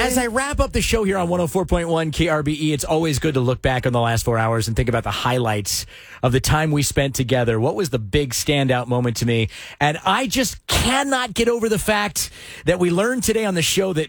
As I wrap up the show here on 104.1 KRBE, it's always good to look back on the last 4 hours and think about the highlights of the time we spent together. What was the big standout moment to me? And I just cannot get over the fact that we learned today on the show that